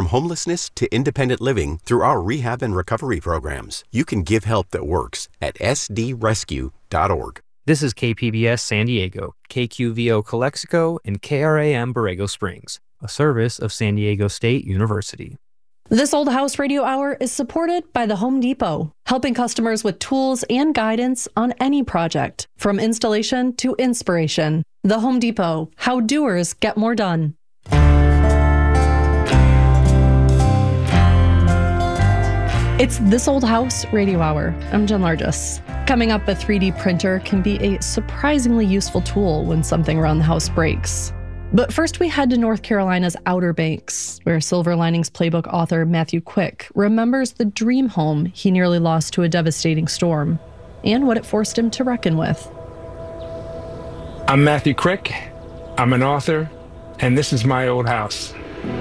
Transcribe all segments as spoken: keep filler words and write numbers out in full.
homelessness to independent living through our rehab and recovery programs. You can give help that works at s d rescue dot org. This is K P B S San Diego, K Q V O Calexico, and K R A M Borrego Springs, a service of San Diego State University. This Old House Radio Hour is supported by the Home Depot, helping customers with tools and guidance on any project, from installation to inspiration. The Home Depot, how doers get more done. It's This Old House Radio Hour. I'm Jen Largis. Coming up, a three D printer can be a surprisingly useful tool when something around the house breaks. But first, we head to North Carolina's Outer Banks, where Silver Linings Playbook author Matthew Quick remembers the dream home he nearly lost to a devastating storm and what it forced him to reckon with. I'm Matthew Quick. I'm an author, and this is my old house.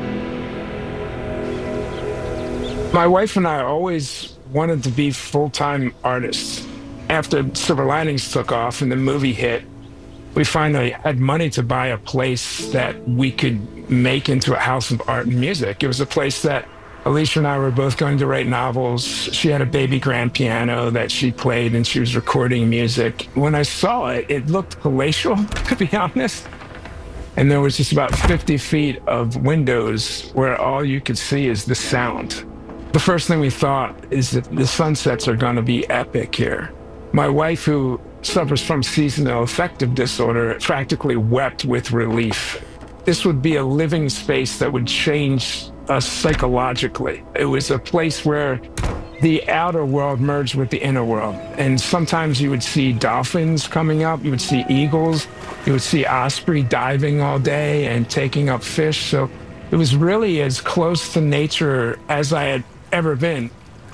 My wife and I always wanted to be full-time artists. After Silver Linings took off and the movie hit, we finally had money to buy a place that we could make into a house of art and music. It was a place that Alicia and I were both going to write novels. She had a baby grand piano that she played and she was recording music. When I saw it, it looked palatial, to be honest. And there was just about fifty feet of windows where all you could see is the sound. The first thing we thought is that the sunsets are going to be epic here. My wife, who suffers from seasonal affective disorder, practically wept with relief. This would be a living space that would change us psychologically. It was a place where the outer world merged with the inner world. And sometimes you would see dolphins coming up, you would see eagles, you would see osprey diving all day and taking up fish. So it was really as close to nature as I had ever been.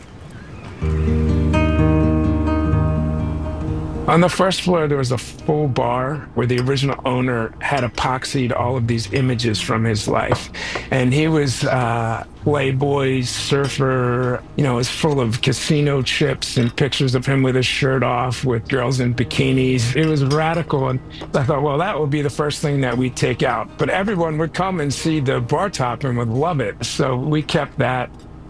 On the first floor, there was a full bar where the original owner had epoxied all of these images from his life. And he was uh, playboy, surfer, you know, it was full of casino chips and pictures of him with his shirt off with girls in bikinis. It was radical. And I thought, well, that would be the first thing that we'd take out. But everyone would come and see the bar top and would love it. So we kept that.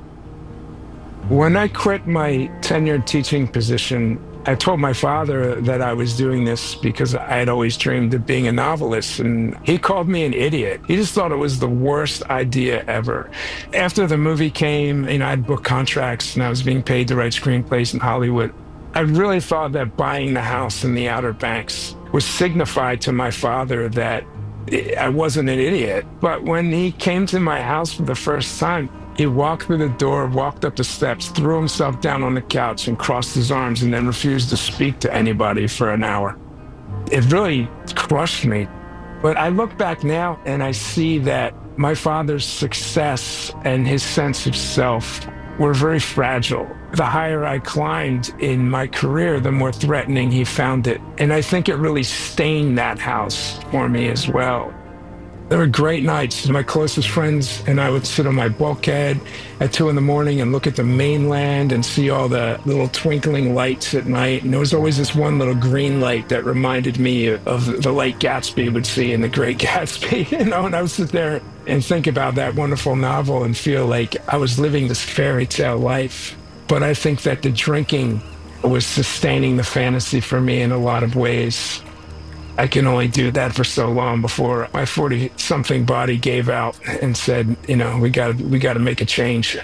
When I quit my tenured teaching position, I told my father that I was doing this because I had always dreamed of being a novelist, and he called me an idiot. He just thought it was the worst idea ever. After the movie came, you know, I had book contracts and I was being paid to write screenplays in Hollywood. I really thought that buying the house in the Outer Banks was signified to my father that I wasn't an idiot. But when he came to my house for the first time, he walked through the door, walked up the steps, threw himself down on the couch and crossed his arms and then refused to speak to anybody for an hour. It really crushed me. But I look back now and I see that my father's success and his sense of self were very fragile. The higher I climbed in my career, the more threatening he found it. And I think it really stained that house for me as well. There were great nights. My closest friends and I would sit on my bulkhead at two in the morning and look at the mainland and see all the little twinkling lights at night. And there was always this one little green light that reminded me of the light Gatsby would see in The Great Gatsby. You know, and I would sit there and think about that wonderful novel and feel like I was living this fairy tale life. But I think that the drinking was sustaining the fantasy for me in a lot of ways. I can only do that for so long before my forty-something body gave out and said, you know, we got we got to make a change.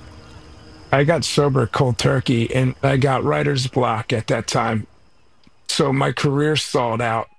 I got sober cold turkey, and I got writer's block at that time. So my career stalled out.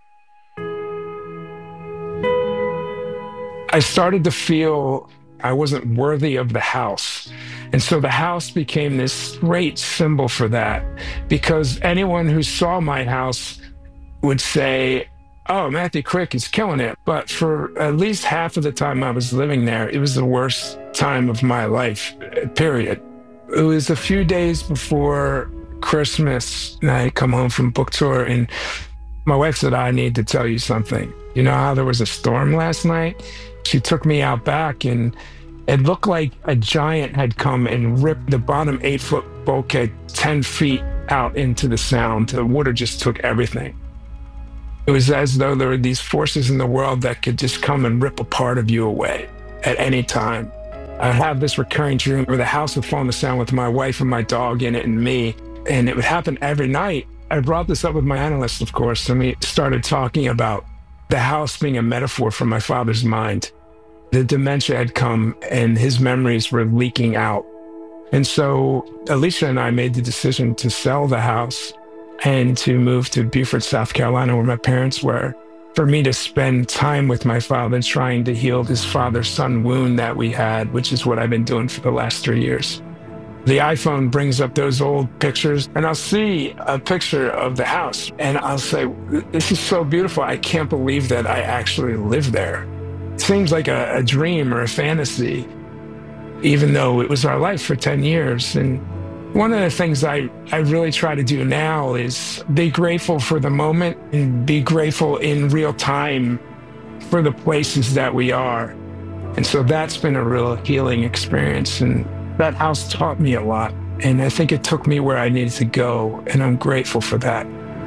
I started to feel I wasn't worthy of the house. And so the house became this great symbol for that, because anyone who saw my house would say, oh, Matthew Quick is killing it. But for at least half of the time I was living there, it was the worst time of my life, period. It was a few days before Christmas, and I come home from book tour, and my wife said, I need to tell you something. You know how there was a storm last night? She took me out back, and it looked like a giant had come and ripped the bottom eight-foot bulkhead ten feet out into the Sound. The water just took everything. It was as though there were these forces in the world that could just come and rip a part of you away at any time. I have this recurring dream where the house would fall in the sound with my wife and my dog in it and me, and it would happen every night. I brought this up with my analyst, of course, and we started talking about the house being a metaphor for my father's mind. The dementia had come and his memories were leaking out. And so Alicia and I made the decision to sell the house and to move to Beaufort, South Carolina, where my parents were, for me to spend time with my father trying to heal this father-son wound that we had, which is what I've been doing for the last three years. The iPhone brings up those old pictures, and I'll see a picture of the house, and I'll say, this is so beautiful. I can't believe that I actually live there. It seems like a, a dream or a fantasy, even though it was our life for ten years. And one of the things I, I really try to do now is be grateful for the moment and be grateful in real time for the places that we are. And so that's been a real healing experience. And that house taught me a lot. And I think it took me where I needed to go. And I'm grateful for that.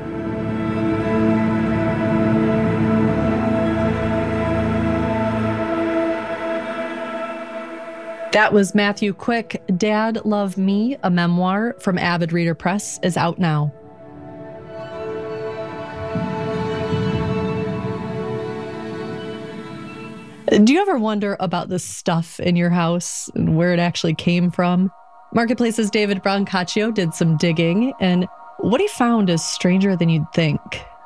That was Matthew Quick. Dad Love Me, a memoir from Avid Reader Press, is out now. Do you ever wonder about the stuff in your house and where it actually came from? Marketplace's David Brancaccio did some digging, and what he found is stranger than you'd think.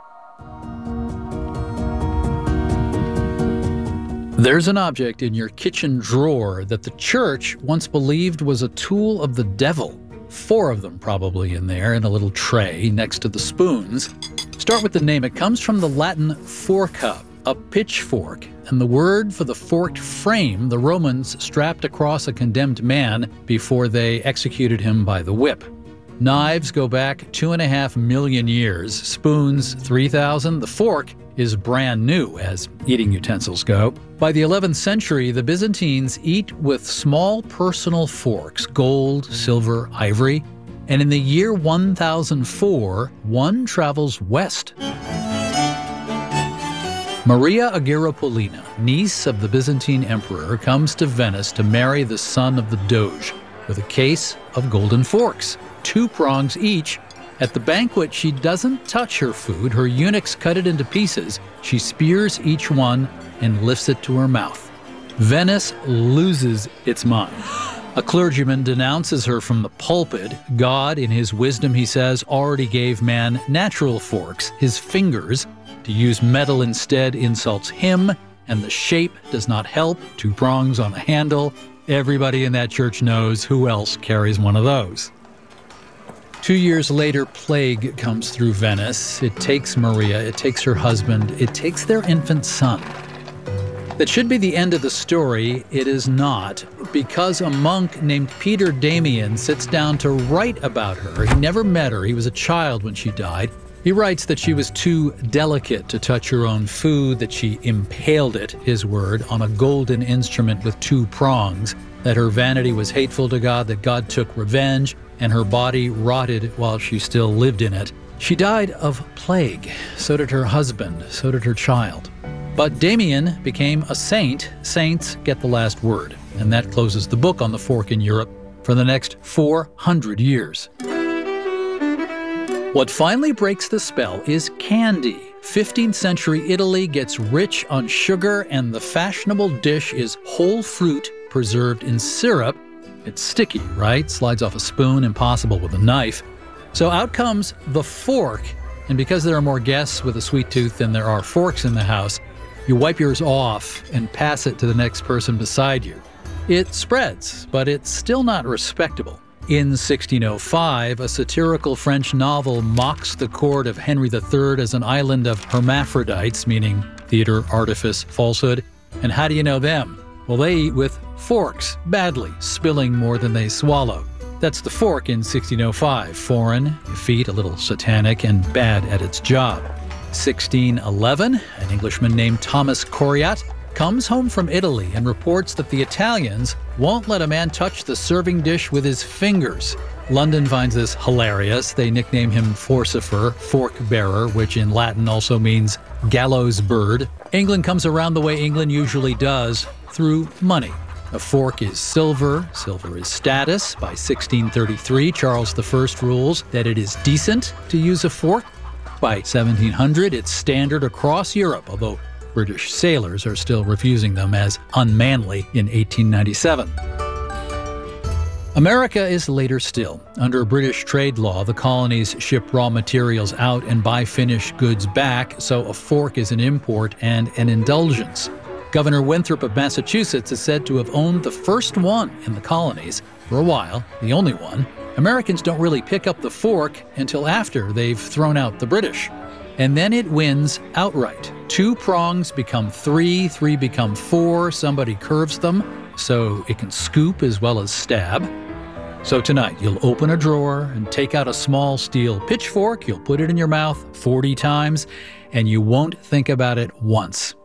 There's an object in your kitchen drawer that the church once believed was a tool of the devil. Four of them probably in there in a little tray next to the spoons. Start with the name. It comes from the Latin forca, a pitchfork, and the word for the forked frame the Romans strapped across a condemned man before they executed him by the whip. Knives go back two and a half million years, spoons three thousand. The fork is brand new as eating utensils go. By the eleventh century, the Byzantines eat with small personal forks, gold, silver, ivory, and in the year one thousand four, one travels west. Maria Agripolina, niece of the Byzantine emperor, comes to Venice to marry the son of the Doge with a case of golden forks, two prongs each. At the banquet, she doesn't touch her food. Her eunuchs cut it into pieces. She spears each one and lifts it to her mouth. Venice loses its mind. A clergyman denounces her from the pulpit. God, in his wisdom, he says, already gave man natural forks, his fingers. To use metal instead insults him, and the shape does not help. Two prongs on a handle. Everybody in that church knows who else carries one of those. Two years later, plague comes through Venice. It takes Maria, it takes her husband, it takes their infant son. That should be the end of the story. It is not, because a monk named Peter Damian sits down to write about her. He never met her. He was a child when she died. He writes that she was too delicate to touch her own food, that she impaled it, his word, on a golden instrument with two prongs, that her vanity was hateful to God, that God took revenge, and her body rotted while she still lived in it. She died of plague. So did her husband. So did her child. But Damian became a saint. Saints get the last word. And that closes the book on the fork in Europe for the next four hundred years. What finally breaks the spell is candy. fifteenth century Italy gets rich on sugar, and the fashionable dish is whole fruit preserved in syrup. It's sticky, right? Slides off a spoon, impossible with a knife. So out comes the fork, and because there are more guests with a sweet tooth than there are forks in the house, you wipe yours off and pass it to the next person beside you. It spreads, but it's still not respectable. In sixteen oh five, a satirical French novel mocks the court of Henry the Third as an island of hermaphrodites, meaning theater, artifice, falsehood. And how do you know them? Well, they eat with forks, badly, spilling more than they swallow. That's the fork in sixteen oh five, foreign, effete, a little satanic, and bad at its job. sixteen eleven, an Englishman named Thomas Coriat comes home from Italy and reports that the Italians won't let a man touch the serving dish with his fingers. London finds this hilarious. They nickname him Forcifer, fork bearer, which in Latin also means gallows bird. England comes around the way England usually does, through money. A fork is silver. Silver is status. By sixteen thirty-three, Charles the First rules that it is decent to use a fork. By seventeen hundred, it's standard across Europe, although British sailors are still refusing them as unmanly in eighteen ninety-seven. America is later still. Under British trade law, the colonies ship raw materials out and buy finished goods back, so a fork is an import and an indulgence. Governor Winthrop of Massachusetts is said to have owned the first one in the colonies. For a while, the only one. Americans don't really pick up the fork until after they've thrown out the British. And then it wins outright. Two prongs become three, three become four. Somebody curves them so it can scoop as well as stab. So tonight, you'll open a drawer and take out a small steel pitchfork. You'll put it in your mouth forty times, and you won't think about it once.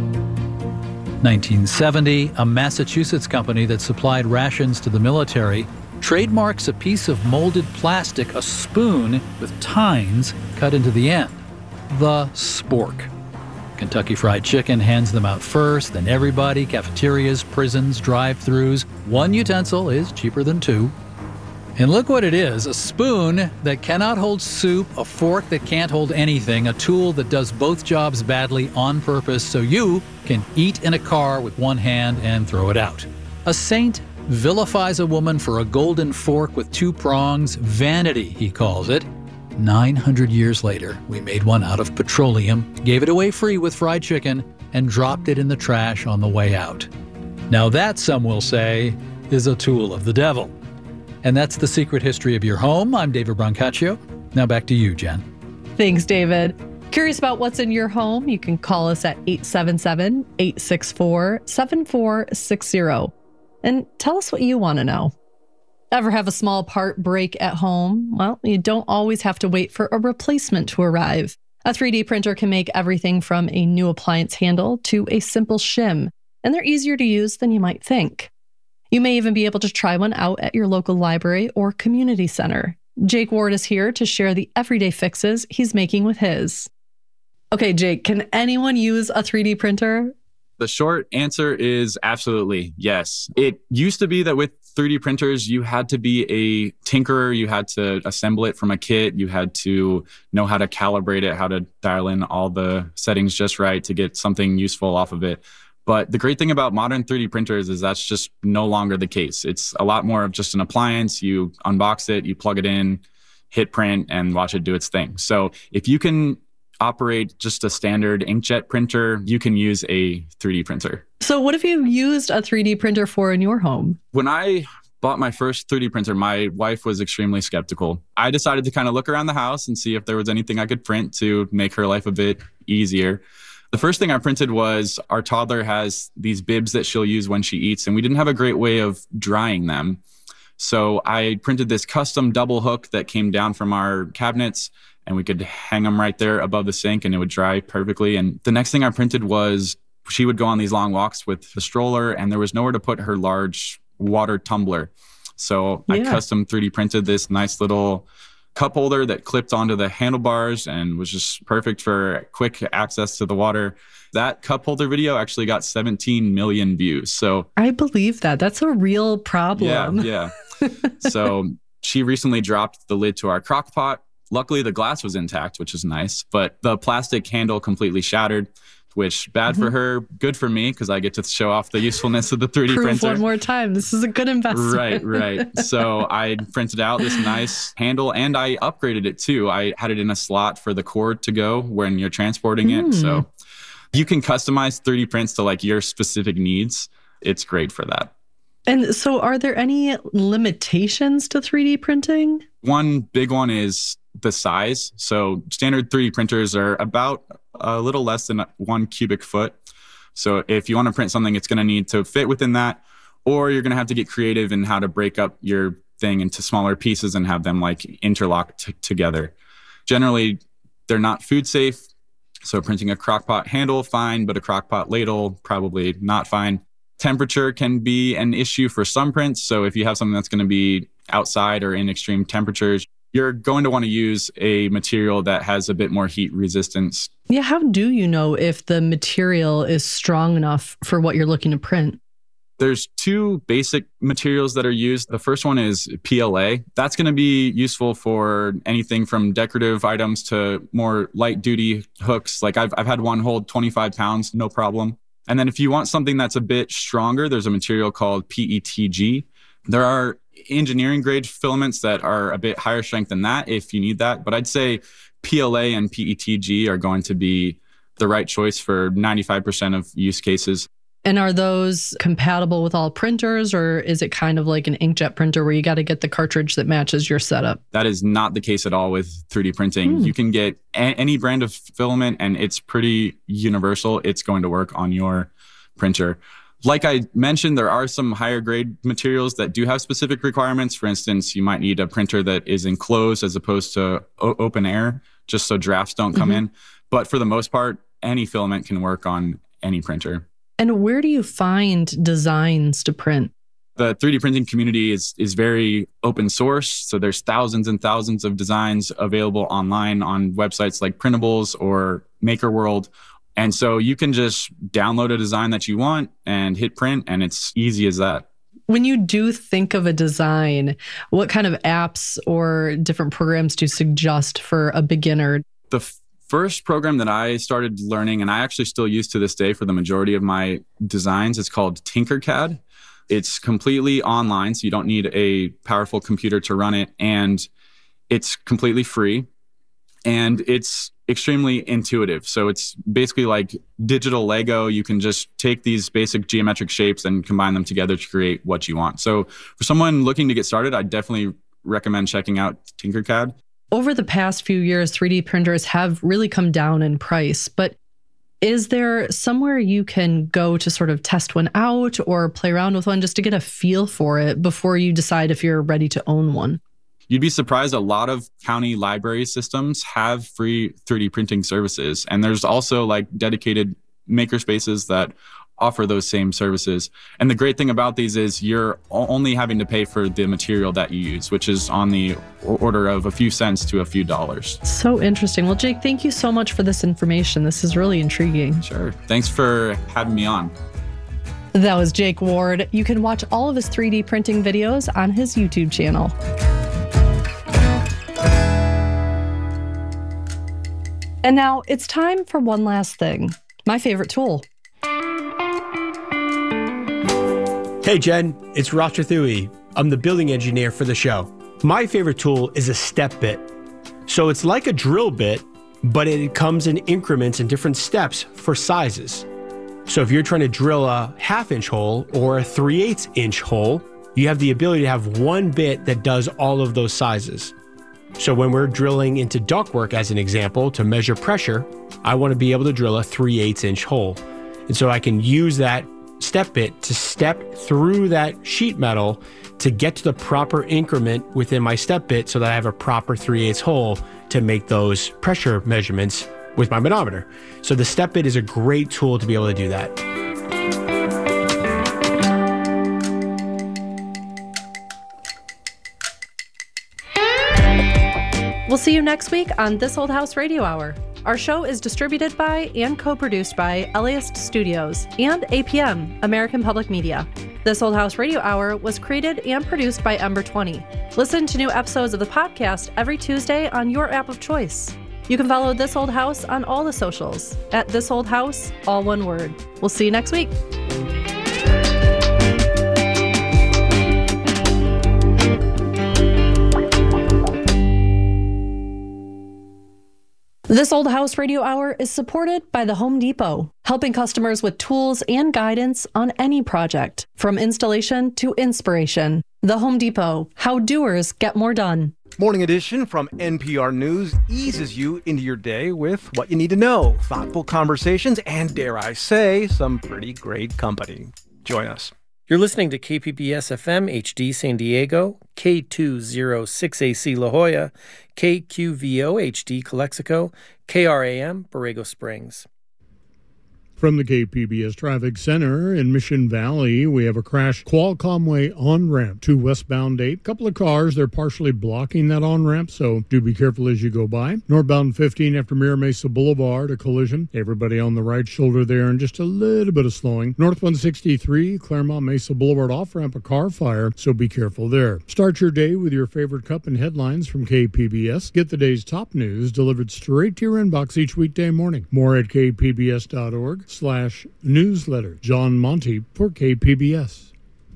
nineteen seventy, a Massachusetts company that supplied rations to the military trademarks a piece of molded plastic, a spoon with tines cut into the end. The spork. Kentucky Fried Chicken hands them out first, then everybody, cafeterias, prisons, drive-thrus. One utensil is cheaper than two. And look what it is, a spoon that cannot hold soup, a fork that can't hold anything, a tool that does both jobs badly on purpose so you can eat in a car with one hand and throw it out. A saint vilifies a woman for a golden fork with two prongs, vanity, he calls it. nine hundred years later, we made one out of petroleum, gave it away free with fried chicken, and dropped it in the trash on the way out. Now that, some will say, is a tool of the devil. And that's the secret history of your home. I'm David Brancaccio. Now back to you, Jen. Thanks, David. Curious about what's in your home? You can call us at eight seven seven, eight six four, seven four six zero and tell us what you want to know. Ever have a small part break at home? Well, you don't always have to wait for a replacement to arrive. A three D printer can make everything from a new appliance handle to a simple shim, and they're easier to use than you might think. You may even be able to try one out at your local library or community center. Jake Ward is here to share the everyday fixes he's making with his. Okay, Jake, can anyone use a three D printer? The short answer is absolutely yes. It used to be that with three D printers, you had to be a tinkerer. You had to assemble it from a kit. You had to know how to calibrate it, how to dial in all the settings just right to get something useful off of it. But the great thing about modern three D printers is that's just no longer the case. It's a lot more of just an appliance. You unbox it, you plug it in, hit print, and watch it do its thing. So if you can operate just a standard inkjet printer, you can use a three D printer. So what have you used a three D printer for in your home? When I bought my first three D printer, my wife was extremely skeptical. I decided to kind of look around the house and see if there was anything I could print to make her life a bit easier. The first thing I printed was our toddler has these bibs that she'll use when she eats, and we didn't have a great way of drying them. So I printed this custom double hook that came down from our cabinets, and we could hang them right there above the sink and it would dry perfectly. And the next thing I printed was she would go on these long walks with the stroller, and there was nowhere to put her large water tumbler. So yeah. I custom three D printed this nice little cup holder that clipped onto the handlebars and was just perfect for quick access to the water. That cup holder video actually got seventeen million views. So I believe that. That's a real problem. Yeah, yeah. So she recently dropped the lid to our crock pot. Luckily, the glass was intact, which is nice, but the plastic handle completely shattered, which bad mm-hmm. for her, good for me, because I get to show off the usefulness of the three D Proof printer. one more time. This is a good investment. Right, right. So I printed out this nice handle, and I upgraded it too. I had it in a slot for the cord to go when you're transporting mm. it. So you can customize three D prints to like your specific needs. It's great for that. And so are there any limitations to three D printing? One big one is the size. So standard three D printers are about a little less than one cubic foot. So if you want to print something, it's going to need to fit within that, or you're going to have to get creative in how to break up your thing into smaller pieces and have them like interlock t- together. Generally, they're not food safe. So printing a crockpot handle, fine, but a crockpot ladle, probably not fine. Temperature can be an issue for some prints. So if you have something that's going to be outside or in extreme temperatures, you're going to want to use a material that has a bit more heat resistance. Yeah, how do you know if the material is strong enough for what you're looking to print? There's two basic materials that are used. The first one is P L A. That's going to be useful for anything from decorative items to more light duty hooks. Like I've, I've had one hold twenty-five pounds, no problem. And then if you want something that's a bit stronger, there's a material called P E T G. There are engineering grade filaments that are a bit higher strength than that if you need that. But I'd say P L A and P E T G are going to be the right choice for ninety-five percent of use cases. And are those compatible with all printers, or is it kind of like an inkjet printer where you got to get the cartridge that matches your setup? That is not the case at all with three D printing. Hmm. You can get a- any brand of filament and it's pretty universal. It's going to work on your printer. Like I mentioned, there are some higher grade materials that do have specific requirements. For instance, you might need a printer that is enclosed as opposed to o- open air, just so drafts don't come mm-hmm. in. But for the most part, any filament can work on any printer. And where do you find designs to print? The three D printing community is is very open source. So there's thousands and thousands of designs available online on websites like Printables or MakerWorld. And so you can just download a design that you want and hit print, and it's easy as that. When you do think of a design, what kind of apps or different programs do you suggest for a beginner? The f- first program that I started learning, and I actually still use to this day for the majority of my designs, is called Tinkercad. It's completely online, so you don't need a powerful computer to run it, and it's completely free, and it's extremely intuitive. So it's basically like digital Lego. You can just take these basic geometric shapes and combine them together to create what you want. So for someone looking to get started, I definitely recommend checking out Tinkercad. Over the past few years, three D printers have really come down in price, but is there somewhere you can go to sort of test one out or play around with one just to get a feel for it before you decide if you're ready to own one? You'd be surprised, a lot of county library systems have free three D printing services. And there's also like dedicated maker spaces that offer those same services. And the great thing about these is you're only having to pay for the material that you use, which is on the order of a few cents to a few dollars. So interesting. Well, Jake, thank you so much for this information. This is really intriguing. Sure. Thanks for having me on. That was Jake Ward. You can watch all of his three D printing videos on his YouTube channel. And now it's time for one last thing, my favorite tool. Hey Jen, it's Ross Thui. I'm the building engineer for the show. My favorite tool is a step bit. So it's like a drill bit, but it comes in increments and different steps for sizes. So if you're trying to drill a half inch hole or a three eighths inch hole, you have the ability to have one bit that does all of those sizes. So when we're drilling into ductwork, as an example, to measure pressure, I want to be able to drill a three eighths inch hole. And so I can use that step bit to step through that sheet metal to get to the proper increment within my step bit so that I have a proper three eighths hole to make those pressure measurements with my manometer. So the step bit is a great tool to be able to do that. We'll see you next week on This Old House Radio Hour. Our show is distributed by and co-produced by Eliast Studios and A P M, American Public Media. This Old House Radio Hour was created and produced by Ember twenty. Listen to new episodes of the podcast every Tuesday on your app of choice. You can follow This Old House on all the socials at This Old House, all one word. We'll see you next week. This Old House Radio Hour is supported by the Home Depot, helping customers with tools and guidance on any project, from installation to inspiration. The Home Depot, how doers get more done. Morning Edition from N P R News eases you into your day with what you need to know, thoughtful conversations, and dare I say, some pretty great company. Join us. You're listening to K P B S F M H D San Diego, K two oh six A C La Jolla, K Q V O H D Calexico, K R A M Borrego Springs. From the K P B S Traffic Center in Mission Valley, we have a crash Qualcomm Way on-ramp to westbound eight. A couple of cars, they're partially blocking that on-ramp, so do be careful as you go by. Northbound fifteen after Mira Mesa Boulevard, a collision. Everybody on the right shoulder there and just a little bit of slowing. North one sixty-three, Claremont Mesa Boulevard off-ramp, a car fire, so be careful there. Start your day with your favorite cup and headlines from K P B S. Get the day's top news delivered straight to your inbox each weekday morning. More at k p b s dot org slash newsletter. John Monty for K P B S.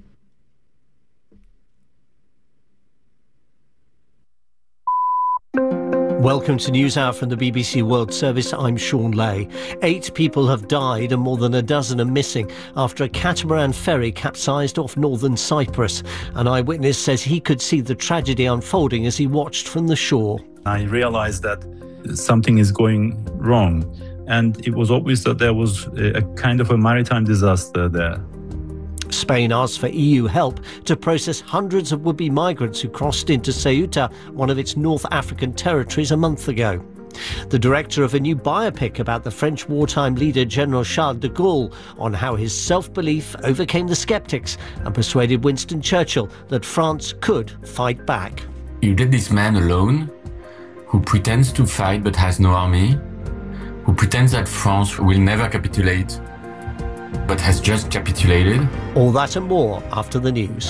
Welcome to NewsHour from the B B C World Service. I'm Sean Lay. Eight people have died and more than a dozen are missing after a catamaran ferry capsized off northern Cyprus. An eyewitness says he could see the tragedy unfolding as he watched from the shore. I realized that something is going wrong, and it was obvious that there was a kind of a maritime disaster there. Spain asked for E U help to process hundreds of would-be migrants who crossed into Ceuta, one of its North African territories, a month ago. The director of a new biopic about the French wartime leader General Charles de Gaulle on how his self-belief overcame the skeptics and persuaded Winston Churchill that France could fight back. You get this man alone who pretends to fight but has no army, who pretends that France will never capitulate but has just capitulated. All that and more after the news.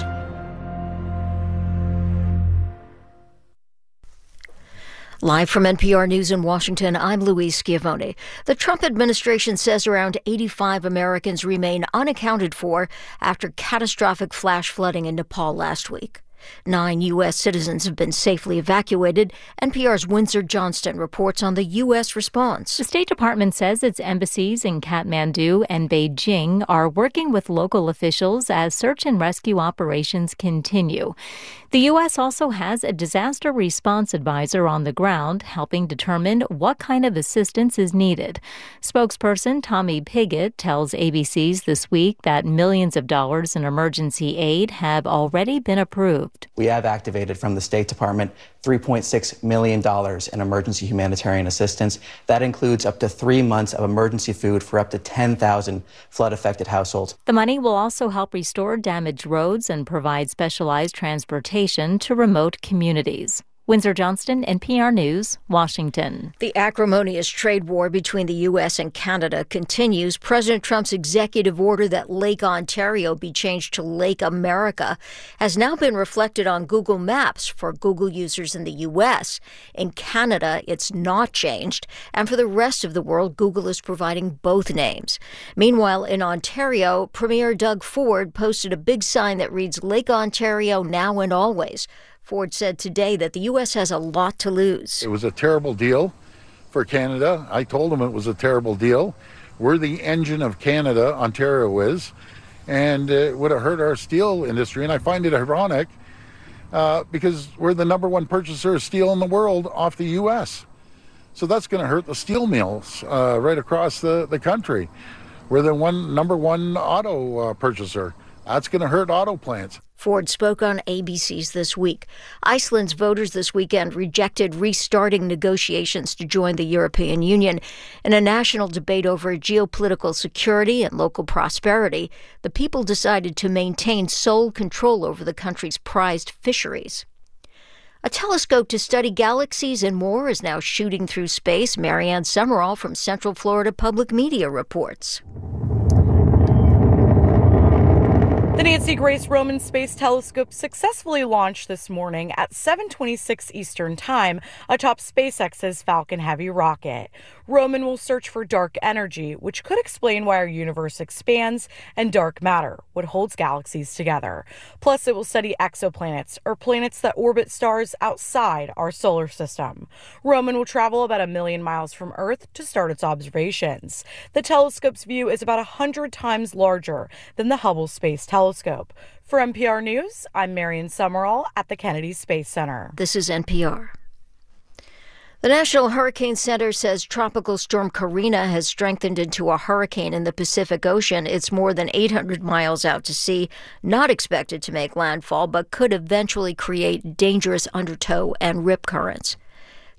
Live from N P R News in Washington, I'm Louise Schiavone. The Trump administration says around eighty-five Americans remain unaccounted for after catastrophic flash flooding in Nepal last week. Nine U S citizens have been safely evacuated. N P R's Windsor Johnston reports on the U S response. The State Department says its embassies in Kathmandu and Beijing are working with local officials as search and rescue operations continue. The U S also has a disaster response advisor on the ground helping determine what kind of assistance is needed. Spokesperson Tommy Pigott tells A B C's This Week that millions of dollars in emergency aid have already been approved. We have activated from the State Department three point six million dollars in emergency humanitarian assistance. That includes up to three months of emergency food for up to ten thousand flood-affected households. The money will also help restore damaged roads and provide specialized transportation to remote communities. Windsor Johnston, N P R News, Washington. The acrimonious trade war between the U S and Canada continues. President Trump's executive order that Lake Ontario be changed to Lake America has now been reflected on Google Maps for Google users in the U S. In Canada, it's not changed. And for the rest of the world, Google is providing both names. Meanwhile, in Ontario, Premier Doug Ford posted a big sign that reads Lake Ontario now and always. Ford said today that the U S has a lot to lose. It was a terrible deal for Canada. I told them it was a terrible deal. We're the engine of Canada, Ontario is, and it would have hurt our steel industry. And I find it ironic uh, because we're the number one purchaser of steel in the world off the U S. So that's going to hurt the steel mills uh, right across the, the country. We're the one number one auto uh, purchaser. That's going to hurt auto plants. Ford spoke on A B C's This Week. Iceland's voters this weekend rejected restarting negotiations to join the European Union. In a national debate over geopolitical security and local prosperity, the people decided to maintain sole control over the country's prized fisheries. A telescope to study galaxies and more is now shooting through space. Marianne Summerall from Central Florida Public Media reports. The Nancy Grace Roman Space Telescope successfully launched this morning at seven twenty-six Eastern Time atop SpaceX's Falcon Heavy rocket. Roman will search for dark energy, which could explain why our universe expands, and dark matter, what holds galaxies together. Plus, it will study exoplanets, or planets that orbit stars outside our solar system. Roman will travel about a million miles from Earth to start its observations. The telescope's view is about one hundred times larger than the Hubble Space Telescope. For N P R News, I'm Marian Summerall at the Kennedy Space Center. This is N P R. The National Hurricane Center says Tropical Storm Karina has strengthened into a hurricane in the Pacific Ocean. It's more than eight hundred miles out to sea, not expected to make landfall, but could eventually create dangerous undertow and rip currents.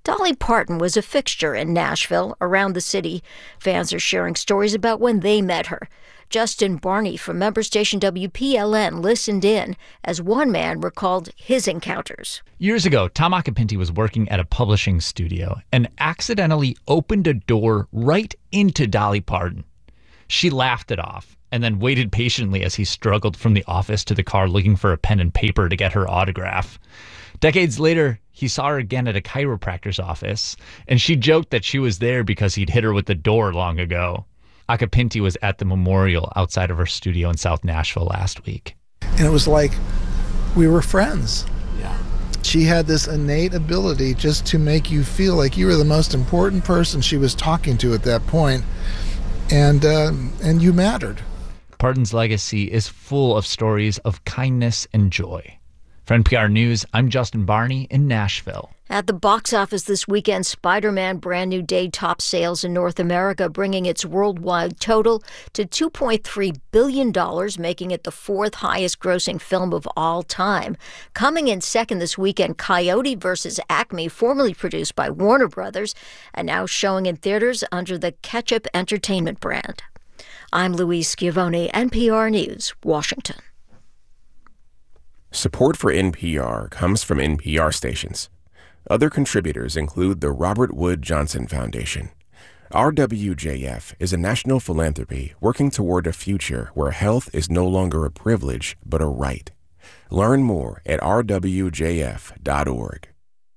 Dolly Parton was a fixture in Nashville. Around the city, fans are sharing stories about when they met her. Justin Barney from member station W P L N listened in as one man recalled his encounters. Years ago, Tom Acapinti was working at a publishing studio and accidentally opened a door right into Dolly Parton. She laughed it off and then waited patiently as he struggled from the office to the car looking for a pen and paper to get her autograph. Decades later, he saw her again at a chiropractor's office, and she joked that she was there because he'd hit her with the door long ago. Acapinti was at the memorial outside of her studio in South Nashville last week. And it was like we were friends. Yeah. She had this innate ability just to make you feel like you were the most important person she was talking to at that point, and uh, and you mattered. Parton's legacy is full of stories of kindness and joy. For N P R News, I'm Justin Barney in Nashville. At the box office this weekend, Spider-Man Brand New Day topped sales in North America, bringing its worldwide total to two point three billion dollars, making it the fourth highest-grossing film of all time. Coming in second this weekend, Coyote versus Acme, formerly produced by Warner Brothers, and now showing in theaters under the Ketchup Entertainment brand. I'm Louise Schiavone, N P R News, Washington. Support for N P R comes from N P R stations. Other contributors include the Robert Wood Johnson Foundation. R W J F is a national philanthropy working toward a future where health is no longer a privilege, but a right. Learn more at r w j f dot org.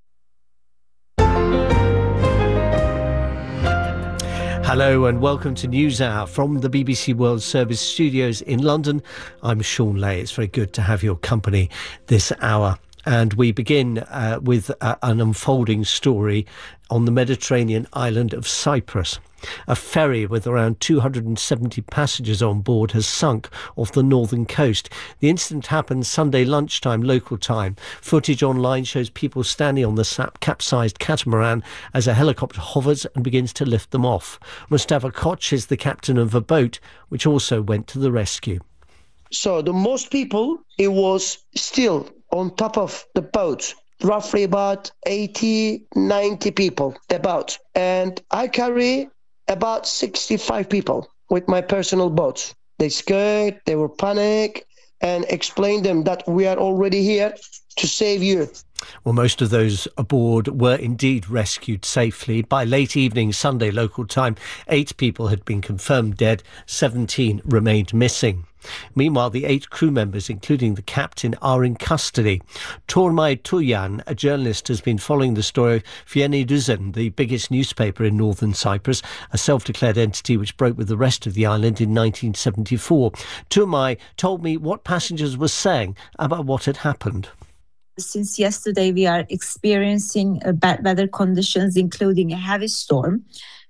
Hello and welcome to NewsHour from the B B C World Service studios in London. I'm Sean Lay. It's very good to have your company this hour. And we begin uh, with uh, an unfolding story on the Mediterranean island of Cyprus. A ferry with around two hundred seventy passengers on board has sunk off the northern coast. The incident happened Sunday lunchtime local time. Footage online shows people standing on the capsized catamaran as a helicopter hovers and begins to lift them off. Mustafa Koch is the captain of a boat which also went to the rescue. So the most people, it was still on top of the boat, roughly about eighty, ninety people about. And I carry about sixty-five people with my personal boats. They scared, they were panic, and explained them that we are already here to save you. Well, most of those aboard were indeed rescued safely. By late evening Sunday local time, eight people had been confirmed dead, seventeen remained missing. Meanwhile, the eight crew members, including the captain, are in custody. Tormay Tuyan, a journalist, has been following the story of Yeni Düzen, the biggest newspaper in northern Cyprus, a self-declared entity which broke with the rest of the island in nineteen seventy-four. Tormay told me what passengers were saying about what had happened. Since yesterday, we are experiencing uh, bad weather conditions, including a heavy storm.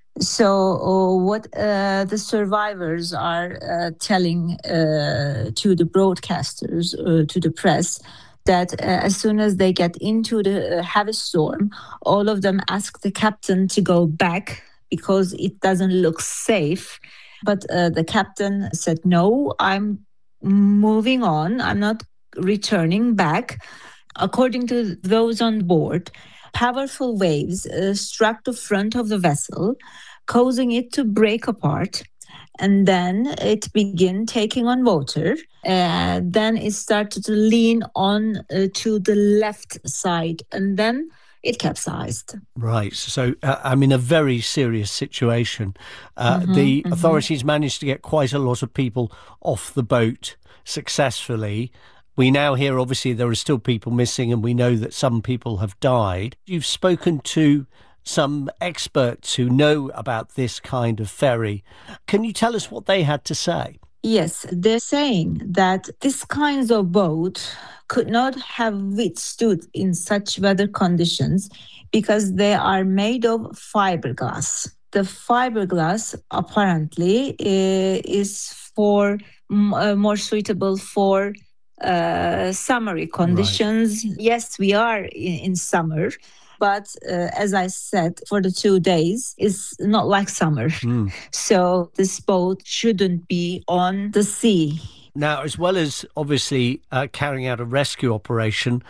So uh, what uh, the survivors are uh, telling uh, to the broadcasters, uh, to the press, that uh, as soon as they get into the uh, heavy storm, all of them ask the captain to go back because it doesn't look safe. But uh, the captain said, no, I'm moving on. I'm not returning back. According to those on board, powerful waves uh, struck the front of the vessel, causing it to break apart. And then it began taking on water. Uh, then it started to lean on uh, to the left side. And then it capsized. Right. So, uh, I'm in a very serious situation. Uh, mm-hmm, the mm-hmm. authorities managed to get quite a lot of people off the boat successfully. We now hear, obviously, there are still people missing, and we know that some people have died. You've spoken to some experts who know about this kind of ferry. Can you tell us what they had to say? Yes, they're saying that this kind of boat could not have withstood in such weather conditions because they are made of fiberglass. The fiberglass apparently uh, is for uh, more suitable for Uh, summery conditions. Right. Yes, we are in, in summer, but uh, as I said, for the two days, it's not like summer. Mm. So this boat shouldn't be on the sea. Now, as well as obviously uh, carrying out a rescue operation,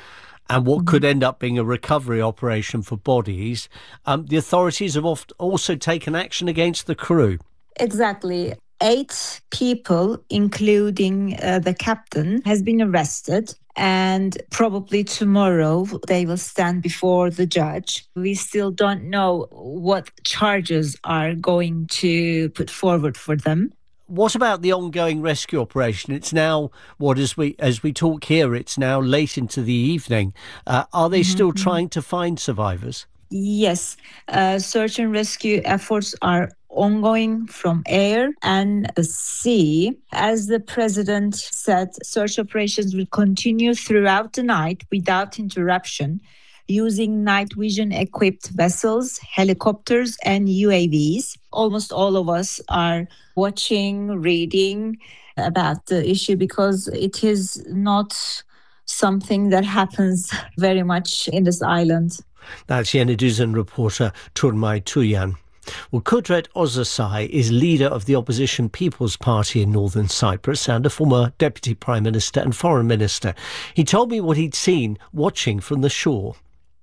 and what could end up being a recovery operation for bodies, um, the authorities have oft also taken action against the crew. Exactly. Eight people, including uh, the captain, has been arrested. And probably tomorrow they will stand before the judge. We still don't know what charges are going to put forward for them. What about the ongoing rescue operation? It's now, what as we as we talk here, it's now late into the evening. Uh, are they mm-hmm. still trying to find survivors? Yes. Uh, search and rescue efforts are ongoing from air and the sea. As the president said, search operations will continue throughout the night without interruption, using night vision equipped vessels, helicopters and U A Vs. Almost all of us are watching, reading about the issue because it is not something that happens very much in this island. That's Yeniduzan reporter Turmay Tuyan. Well, Kudret Ozasai is leader of the opposition People's Party in Northern Cyprus and a former deputy prime minister and foreign minister. He told me what he'd seen watching from the shore.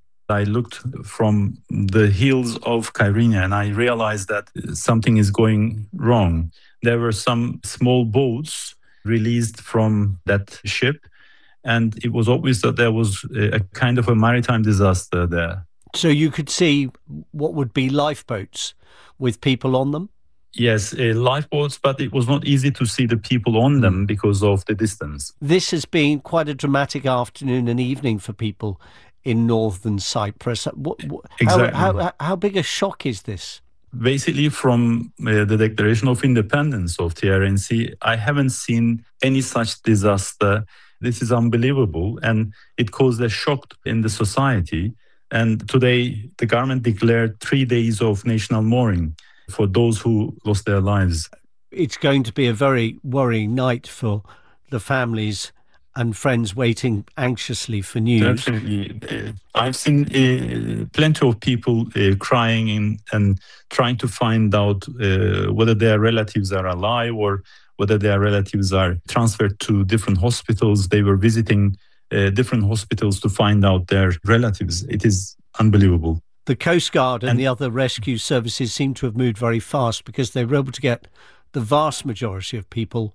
I looked from the hills of Kyrenia and I realized that something is going wrong. There were some small boats released from that ship, and it was obvious that there was a kind of a maritime disaster there. So you could see what would be lifeboats with people on them? Yes, uh, lifeboats, but it was not easy to see the people on them because of the distance. This has been quite a dramatic afternoon and evening for people in northern Cyprus. What, what, exactly. How, how, how big a shock is this? Basically, from uh, the declaration of independence of T R N C, I haven't seen any such disaster. This is unbelievable, and it caused a shock in the society. And today, the government declared three days of national mourning for those who lost their lives. It's going to be a very worrying night for the families and friends waiting anxiously for news. Definitely. Uh, I've seen uh, plenty of people uh, crying in, and trying to find out uh, whether their relatives are alive or whether their relatives are transferred to different hospitals. They were visiting Uh, different hospitals to find out their relatives. It is unbelievable. The Coast Guard and, and the other rescue services seem to have moved very fast because they were able to get the vast majority of people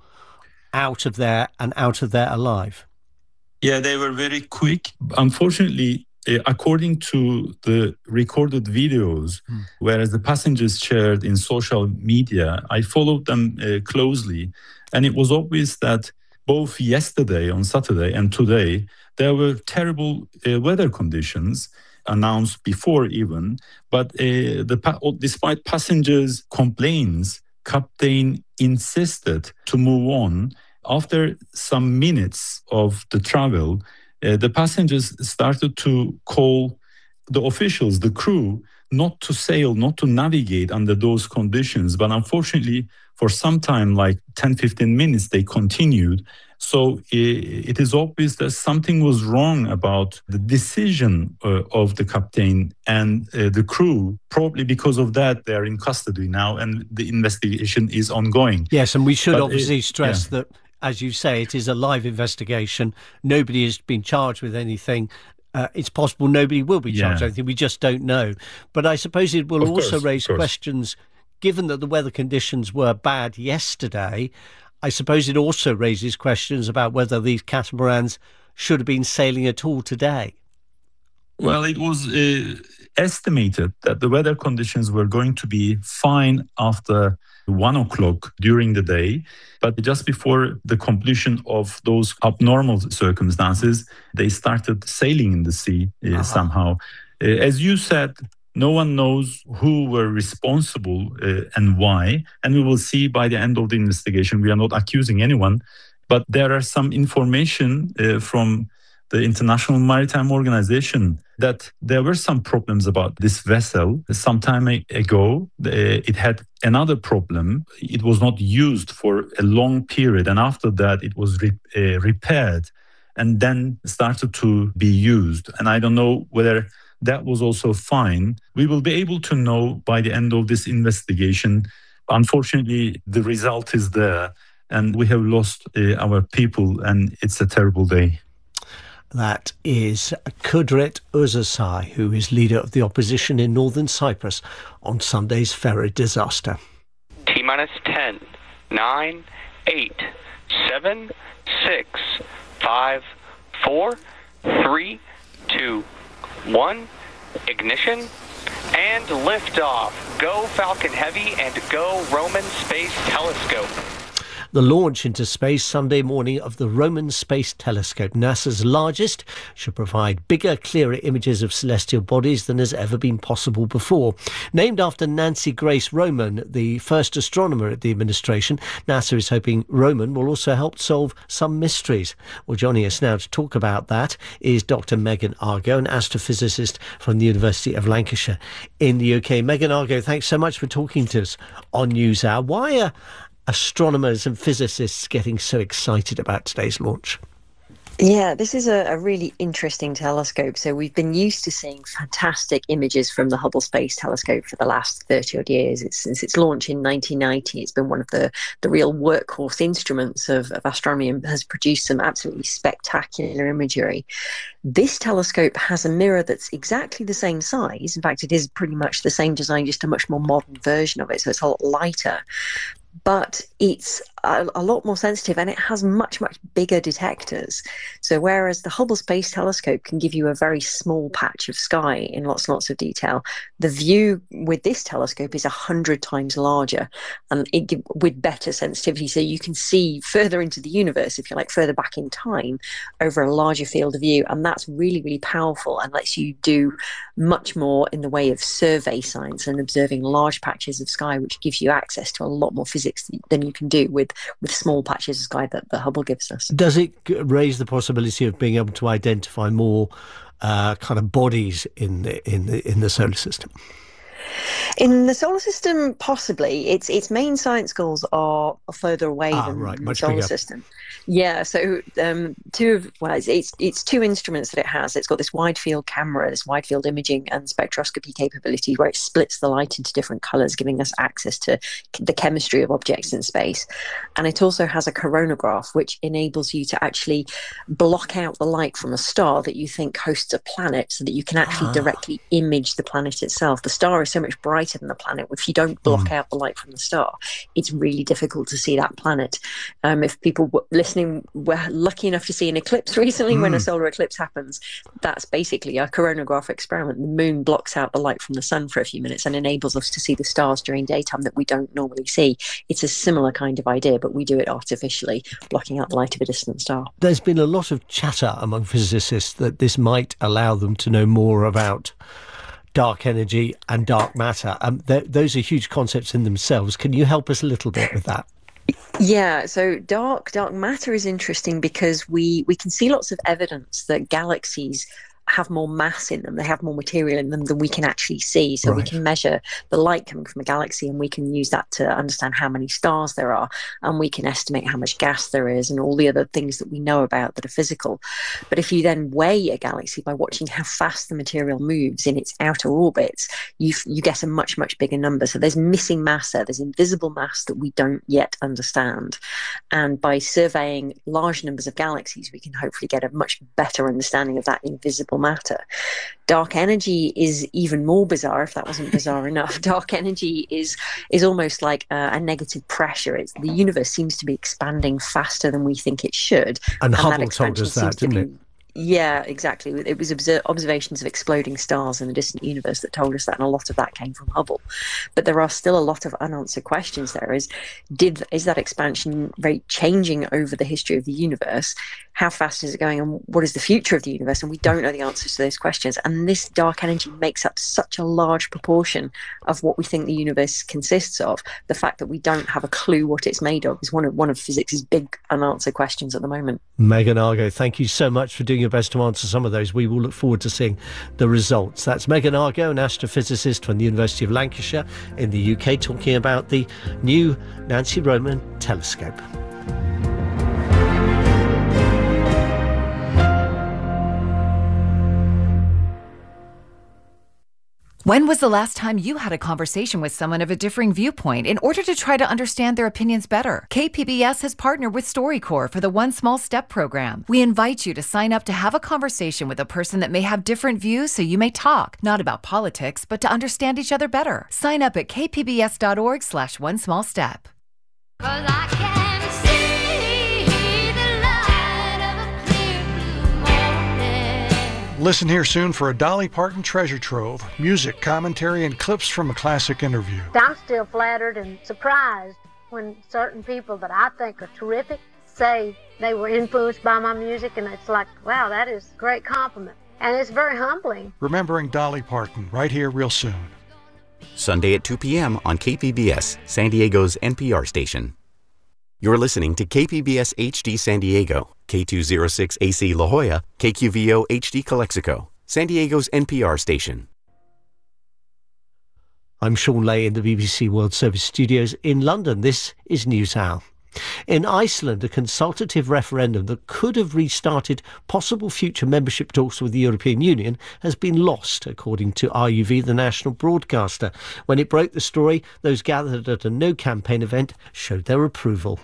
out of there and out of there alive. Yeah, they were very quick. Unfortunately, uh, according to the recorded videos, mm. whereas the passengers shared in social media, I followed them uh, closely, and it was obvious that both yesterday on Saturday and today, there were terrible uh, weather conditions announced before even. But uh, the pa- despite passengers' complaints, captain insisted to move on. After some minutes of the travel, uh, the passengers started to call the officials, the crew, not to sail, not to navigate under those conditions. But unfortunately, for some time, like ten, fifteen minutes, they continued. So it is obvious that something was wrong about the decision uh, of the captain and uh, the crew. Probably because of that, they're in custody now and the investigation is ongoing. Yes, and we should but obviously it, stress yeah. that, as you say, it is a live investigation. Nobody has been charged with anything. Uh, it's possible nobody will be charged with yeah. anything. We just don't know. But I suppose it will of also course, raise questions, given that the weather conditions were bad yesterday. I suppose it also raises questions about whether these catamarans should have been sailing at all today. Well, it was uh, estimated that the weather conditions were going to be fine after one o'clock during the day. But just before the completion of those abnormal circumstances, they started sailing in the sea uh, uh-huh. somehow. Uh, as you said, no one knows who were responsible uh, and why. And we will see by the end of the investigation. We are not accusing anyone. But there are some information uh, from the International Maritime Organization that there were some problems about this vessel. Some time ago, it had another problem. It was not used for a long period. And after that, it was re- uh, repaired and then started to be used. And I don't know whether that was also fine. We will be able to know by the end of this investigation. Unfortunately, the result is there. And we have lost uh, our people, and it's a terrible day. That is Kudret Özasay, who is leader of the opposition in northern Cyprus, on Sunday's ferry disaster. T-minus ten, nine, eight, seven, six, five, four, three, two, one, ignition, and liftoff. Go Falcon Heavy and go Roman Space Telescope. The launch into space Sunday morning of the Roman Space Telescope, NASA's largest, should provide bigger, clearer images of celestial bodies than has ever been possible before. Named after Nancy Grace Roman, the first astronomer at the administration, NASA is hoping Roman will also help solve some mysteries. Well, joining us now to talk about that is Doctor Megan Argo, an astrophysicist from the University of Lancashire in the U K. Megan Argo, thanks so much for talking to us on NewsHour. Why are astronomers and physicists getting so excited about today's launch? Yeah, this is a, a really interesting telescope. So we've been used to seeing fantastic images from the Hubble Space Telescope for the last thirty odd years. It's, since its launch in nineteen ninety, it's been one of the, the real workhorse instruments of, of astronomy and has produced some absolutely spectacular imagery. This telescope has a mirror that's exactly the same size. In fact, it is pretty much the same design, just a much more modern version of it. So it's a lot lighter. But it's a, a lot more sensitive, and it has much, much bigger detectors. So whereas the Hubble Space Telescope can give you a very small patch of sky in lots and lots of detail, the view with this telescope is a hundred times larger and it, with better sensitivity. So you can see further into the universe, if you like, further back in time over a larger field of view. And that's really, really powerful and lets you do much more in the way of survey science and observing large patches of sky, which gives you access to a lot more physics than you can do with, with small patches of sky that the Hubble gives us. Does it raise the possibility of being able to identify more uh, kind of bodies in the in the in the solar system? In the solar system, possibly. Its its main science goals are further away ah, than right. the Much solar bigger. system. Yeah, so um, two of well, it's, it's it's two instruments that it has. It's got this wide field camera, this wide field imaging and spectroscopy capability, where it splits the light into different colours, giving us access to the chemistry of objects in space. And it also has a coronagraph, which enables you to actually block out the light from a star that you think hosts a planet, so that you can actually Ah. directly image the planet itself. The star is so much brighter than the planet. If you don't block Mm. out the light from the star, it's really difficult to see that planet. Um, if people w- listening were lucky enough to see an eclipse recently, when a Mm. solar eclipse happens, that's basically a coronagraph experiment. The moon blocks out the light from the sun for a few minutes and enables us to see the stars during daytime that we don't normally see. It's a similar kind of idea, but we do it artificially, blocking out the light of a distant star. There's been a lot of chatter among physicists that this might allow them to know more about dark energy and dark matter. Um, th- those are huge concepts in themselves. Can you help us a little bit with that? Yeah, so dark dark matter is interesting because we we can see lots of evidence that galaxies have more mass in them, they have more material in them than we can actually see. So we Right. can measure the light coming from a galaxy, and we can use that to understand how many stars there are, and we can estimate how much gas there is and all the other things that we know about that are physical. But if you then weigh a galaxy by watching how fast the material moves in its outer orbits, you f- you get a much, much bigger number. So there's missing mass there, there's invisible mass that we don't yet understand. And by surveying large numbers of galaxies, we can hopefully get a much better understanding of that invisible matter. Dark energy is even more bizarre, if that wasn't bizarre enough. Dark energy is is almost like a, a negative pressure. It's, the universe seems to be expanding faster than we think it should. And, that Hubble told expansion us that, seems to didn't be- it? Yeah, exactly. It was obser- observations of exploding stars in the distant universe that told us that, and a lot of that came from Hubble. But there are still a lot of unanswered questions there. Is did is that expansion rate changing over the history of the universe? How fast is it going, and what is the future of the universe? And we don't know the answers to those questions. And this dark energy makes up such a large proportion of what we think the universe consists of. The fact that we don't have a clue what it's made of is one of one of physics' big unanswered questions at the moment. Megan Argo, thank you so much for doing your best to answer some of those. We will look forward to seeing the results. That's Megan Argo, an astrophysicist from the University of Lancashire in the U K, talking about the new Nancy Roman telescope. When was the last time you had a conversation with someone of a differing viewpoint in order to try to understand their opinions better? K P B S has partnered with StoryCorps for the One Small Step program. We invite you to sign up to have a conversation with a person that may have different views so you may talk, not about politics, but to understand each other better. Sign up at kpbs.org slash one small step. Listen here soon for a Dolly Parton treasure trove, music, commentary, and clips from a classic interview. I'm still flattered and surprised when certain people that I think are terrific say they were influenced by my music, and it's like, wow, that is a great compliment. And it's very humbling. Remembering Dolly Parton, right here real soon. Sunday at two p.m. on K P B S, San Diego's N P R station. You're listening to K P B S H D San Diego, K two oh six A C La Jolla, K Q V O H D Calexico, San Diego's N P R station. I'm Sean Lay in the B B C World Service studios in London. This is NewsHour. In Iceland, a consultative referendum that could have restarted possible future membership talks with the European Union has been lost, according to R U V, the national broadcaster. When it broke the story, those gathered at a no-campaign event showed their approval.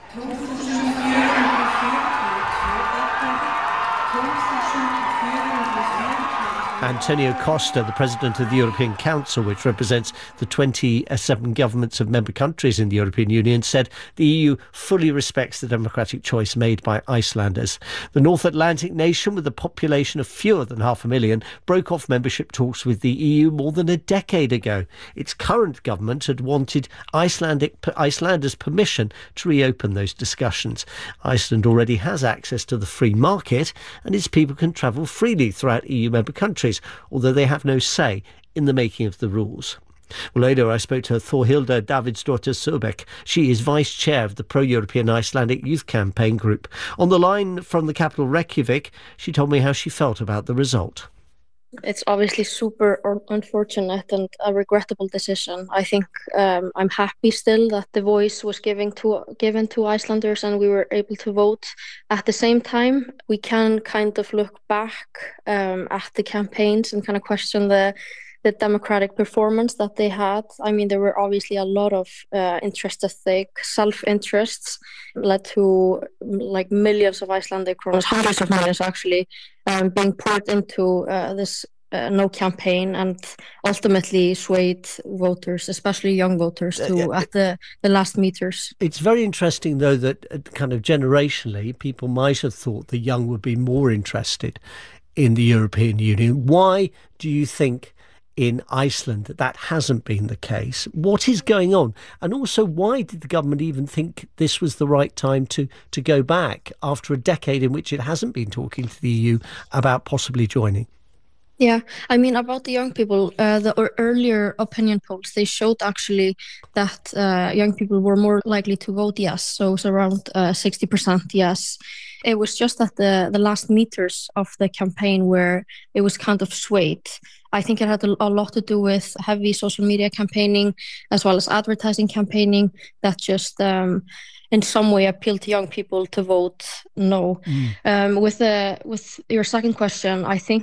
Antonio Costa, the president of the European Council, which represents the twenty-seven governments of member countries in the European Union, said the E U fully respects the democratic choice made by Icelanders. The North Atlantic nation, with a population of fewer than half a million, broke off membership talks with the E U more than a decade ago. Its current government had wanted Icelandic, Icelanders' permission to reopen those discussions. Iceland already has access to the free market, and its people can travel freely throughout E U member countries, although they have no say in the making of the rules. Well, later I spoke to Thorhilda Davidsdóttir Søbeck. She is vice chair of the pro-European Icelandic Youth Campaign Group. On the line from the capital Reykjavik, she told me how she felt about the result. It's obviously super unfortunate and a regrettable decision. I think um, I'm happy still that the voice was given to given to Icelanders and we were able to vote. At the same time, we can kind of look back um, at the campaigns and kind of question the the democratic performance that they had. I mean, there were obviously a lot of uh, interest at stake. Self-interests led to like millions of Icelandic kronas, hundreds of millions actually, um, being poured into uh, this uh, no campaign, and ultimately swayed voters, especially young voters, to at the, the last meters. It's very interesting, though, that uh, kind of generationally, people might have thought the young would be more interested in the European Union. Why do you think in Iceland that that hasn't been the case? What is going on? And also, why did the government even think this was the right time to, to go back after a decade in which it hasn't been talking to the E U about possibly joining? Yeah, I mean, about the young people, uh, the or earlier opinion polls, they showed actually that uh, young people were more likely to vote yes. So it's around uh, sixty percent yes. It was just at the, the last meters of the campaign where it was kind of swayed. I think it had a, a lot to do with heavy social media campaigning as well as advertising campaigning that just um, in some way appealed to young people to vote no. Mm. Um, with the with your second question, I think,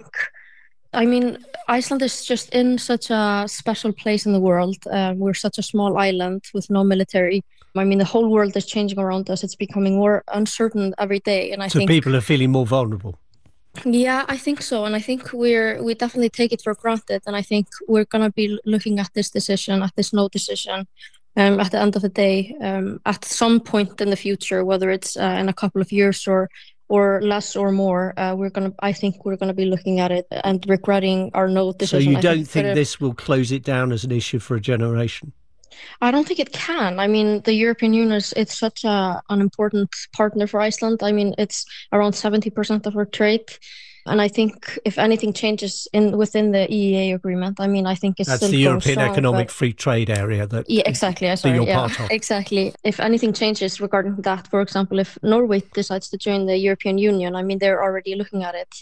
I mean, Iceland is just in such a special place in the world. Uh, we're such a small island with no military. I mean, the whole world is changing around us. It's becoming more uncertain every day. And I so think people are feeling more vulnerable. Yeah, I think so. And I think we're we definitely take it for granted. And I think we're going to be looking at this decision, at this no decision, um, at the end of the day, um, at some point in the future, whether it's uh, in a couple of years or or less or more, uh, we're going to, I think we're going to be looking at it and regretting our no decision. So you don't think, think this will close it down as an issue for a generation? I don't think it can. I mean, the European Union is it's such a, an important partner for Iceland. I mean, it's around seventy percent of our trade. And I think if anything changes in within the E E A agreement, I mean, I think it's That's still the European strong, Economic but... Free Trade Area that, yeah, exactly. that sorry, you're yeah, part of. Exactly. If anything changes regarding that, for example, if Norway decides to join the European Union, I mean, they're already looking at it.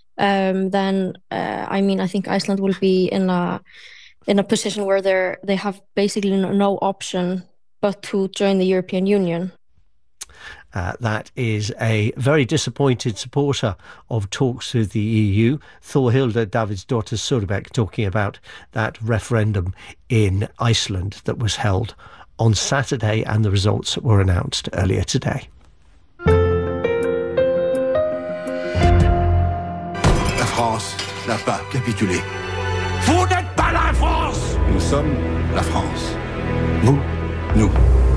Um, then, uh, I mean, I think Iceland will be in a in a position where they're they have basically no, no option but to join the European Union. Uh, that is a very disappointed supporter of talks with the E U, Þórhildur Davíðsdóttir Suðurbeck, talking about that referendum in Iceland that was held on Saturday, and the results were announced earlier today. La France n'a pas capitulé. Vous n'êtes pas la France! Nous sommes la France. Vous, nous.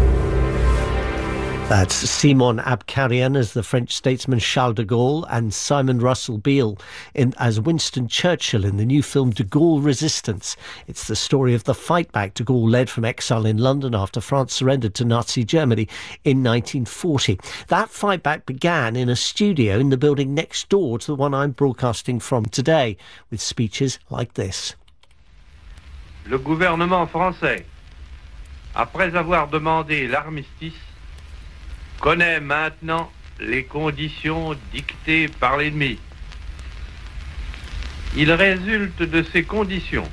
That's Simon Abkarian as the French statesman Charles de Gaulle, and Simon Russell Beale in, as Winston Churchill in the new film De Gaulle Resistance. It's the story of the fight back de Gaulle led from exile in London after France surrendered to Nazi Germany in nineteen forty. That fight back began in a studio in the building next door to the one I'm broadcasting from today, with speeches like this. Le gouvernement français, après avoir demandé l'armistice, connaît maintenant les conditions dictées par l'ennemi. Il résulte de ces conditions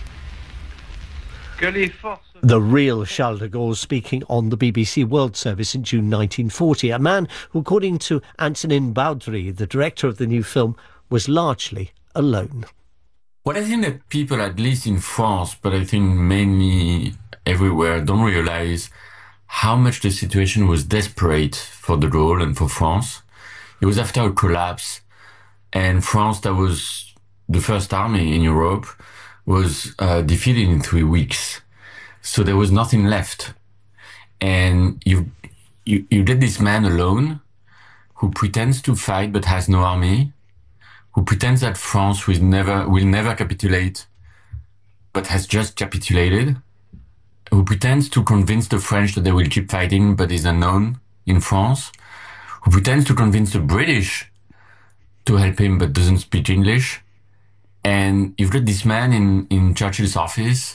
que les forces... The real Charles de Gaulle speaking on the B B C World Service in June nineteen forty, a man who, according to Antonin Baudry, the director of the new film, was largely alone. What I think that people, at least in France, but I think mainly everywhere, don't realize how much the situation was desperate for de Gaulle and for France. It was after a collapse, and France, that was the first army in Europe, was uh, defeated in three weeks. So there was nothing left. And you, you, you get this man alone who pretends to fight but has no army, who pretends that France will never, will never capitulate but has just capitulated, who pretends to convince the French that they will keep fighting but is unknown in France, who pretends to convince the British to help him but doesn't speak English. And you've got this man in, in Churchill's office,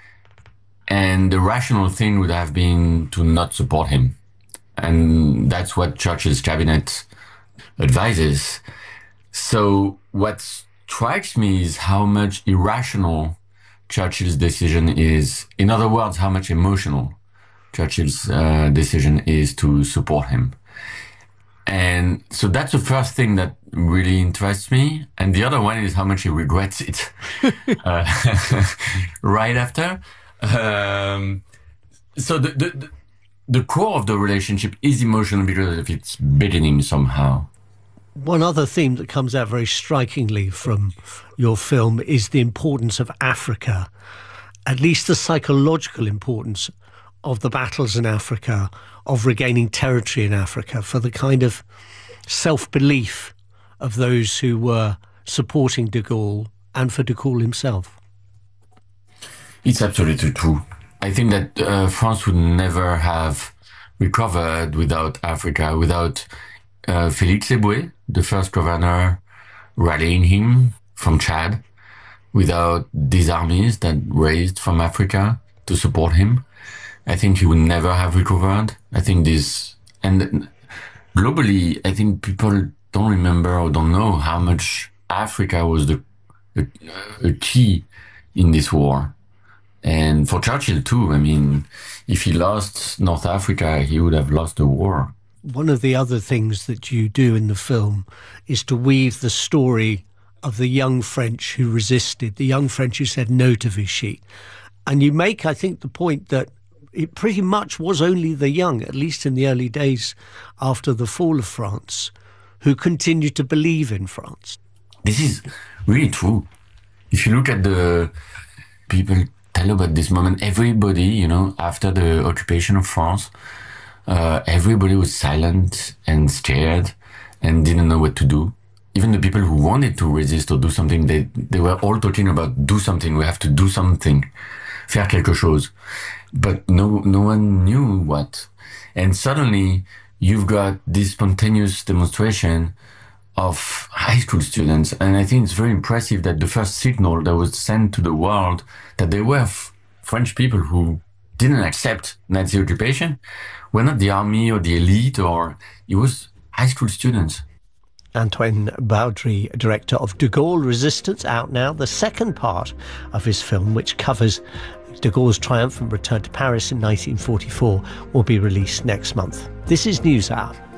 and the rational thing would have been to not support him. And that's what Churchill's cabinet advises. So what strikes me is how much irrational Churchill's decision is. In other words, how much emotional Churchill's uh, decision is to support him. And so that's the first thing that really interests me. And the other one is how much he regrets it uh, right after. Um, so the, the, the core of the relationship is emotional because of its beginning somehow. One other theme that comes out very strikingly from your film is the importance of Africa, at least the psychological importance of the battles in Africa, of regaining territory in Africa, for the kind of self-belief of those who were supporting de Gaulle and for de Gaulle himself. It's absolutely true. I think that uh, France would never have recovered without Africa, without uh, Félix Eboué, the first governor, rallying him from Chad, without these armies that raised from Africa to support him. I think he would never have recovered. I think this, and globally, I think people don't remember or don't know how much Africa was the a, a key in this war. And for Churchill too, I mean, if he lost North Africa, he would have lost the war. One of the other things that you do in the film is to weave the story of the young French who resisted, the young French who said no to Vichy. And you make, I think, the point that it pretty much was only the young, at least in the early days after the fall of France, who continued to believe in France. This is really true. If you look at the people tell about this moment, everybody, you know, after the occupation of France, uh, everybody was silent and scared and didn't know what to do. Even the people who wanted to resist or do something, they, they were all talking about do something, we have to do something, faire quelque chose. But no, no one knew what. And suddenly you've got this spontaneous demonstration of high school students. And I think it's very impressive that the first signal that was sent to the world that there were f- French people who didn't accept Nazi occupation were not the army or the elite, or it was high school students. Antoine Baudry, director of De Gaulle Resistance, out now. The second part of his film, which covers de Gaulle's triumphant return to Paris in nineteen forty-four, will be released next month. This is NewsHour.